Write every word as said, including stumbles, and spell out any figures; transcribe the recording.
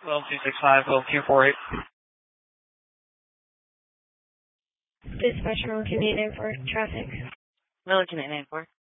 Level two six five, level two four eight. Dispatcher, Miller Command nine four, traffic. Miller Command nine four.